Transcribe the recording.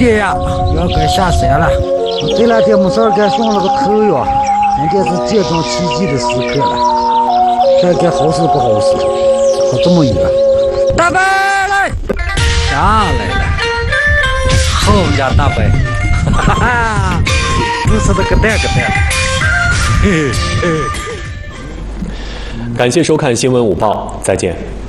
爹呀，要该下山了。这两天没事干，训了个头哟。今天是见证奇迹的时刻了，看看好使不好使。可这么远，大伯来，下来了。好家大伯，哈哈，真是的个蛋个蛋。嘿嘿。 感谢收看新闻午报，再见。